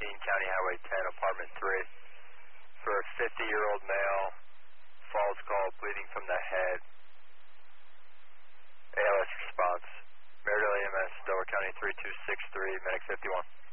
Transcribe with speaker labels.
Speaker 1: County Highway 10, Apartment 3. For a 50-year-old male, falls call, bleeding from the head. ALS response. Meridell EMS, Delaware County 3263, Medic 51.